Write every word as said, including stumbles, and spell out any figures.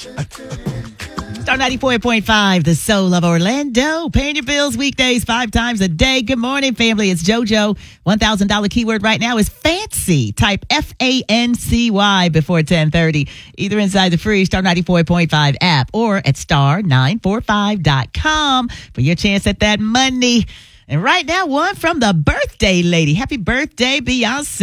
Star ninety-four point five, the soul of Orlando. Paying your bills weekdays five times a day. Good morning, family. It's JoJo. one thousand dollars keyword right now is fancy. Type F A N C Y before ten thirty. Either inside the free Star ninety-four point five app or at star nine four five dot com for your chance at that money. And right now, one from the birthday lady. Happy birthday, Beyonce.